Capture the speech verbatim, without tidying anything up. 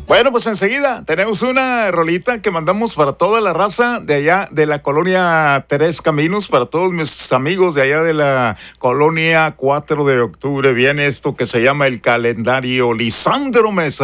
Bueno, pues enseguida tenemos una rolita que mandamos para toda la raza de allá de la colonia Tres Caminos, para todos mis amigos de allá de la colonia cuatro de octubre. Viene esto que se llama el calendario Lisandro Mesa.